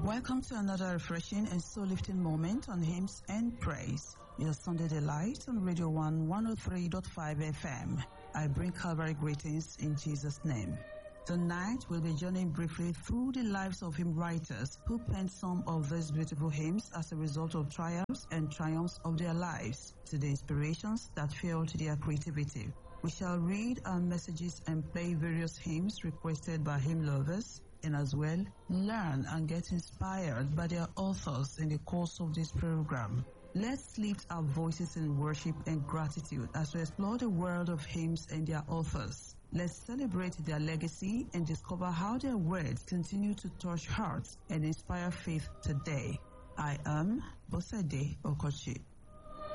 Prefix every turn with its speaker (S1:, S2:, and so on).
S1: Welcome to another refreshing and soul-lifting moment on Hymns and Praise. Your Sunday Delight on Radio 1 103.5 FM. I bring Calvary greetings in Jesus' name. Tonight, we'll be journeying briefly through the lives of hymn writers who penned some of these beautiful hymns as a result of triumphs and triumphs of their lives, to the inspirations that fueled their creativity. We shall read our messages and play various hymns requested by hymn lovers, and as well learn and get inspired by their authors in the course of this program. Let's lift our voices in worship and gratitude as we explore the world of hymns and their authors. Let's celebrate their legacy and discover how their words continue to touch hearts and inspire faith today. I am Bosede Okochi.